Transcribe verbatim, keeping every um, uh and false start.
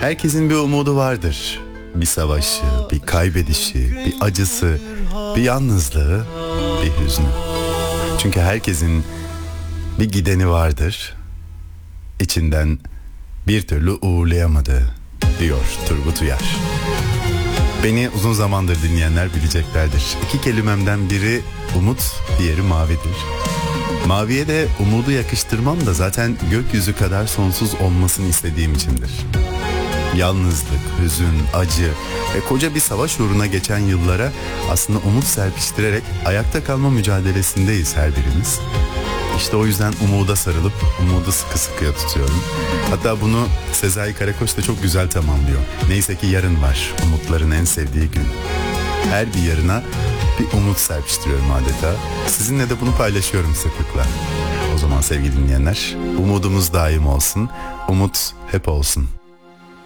Herkesin bir umudu vardır. Bir savaşı, bir kaybedişi, bir acısı, bir yalnızlığı, bir hüznü. Çünkü herkesin bir gideni vardır. İçinden bir türlü uğurlayamadı diyor Turgut Uyar. Beni uzun zamandır dinleyenler bileceklerdir. İki kelimemden biri umut, diğeri mavidir. Maviye de umudu yakıştırmam da zaten gökyüzü kadar sonsuz olmasını istediğim içindir. Yalnızlık, hüzün, acı ve koca bir savaş uğruna geçen yıllara aslında umut serpiştirerek ayakta kalma mücadelesindeyiz her birimiz. İşte o yüzden umuda sarılıp umudu sıkı sıkıya tutuyorum. Hatta bunu Sezai Karakoç da çok güzel tamamlıyor. Neyse ki yarın var, umutların en sevdiği gün. Her bir yarına bir umut serpiştiriyorum adeta. Sizinle de bunu paylaşıyorum sıklıkla. O zaman sevgili dinleyenler, umudumuz daim olsun, umut hep olsun.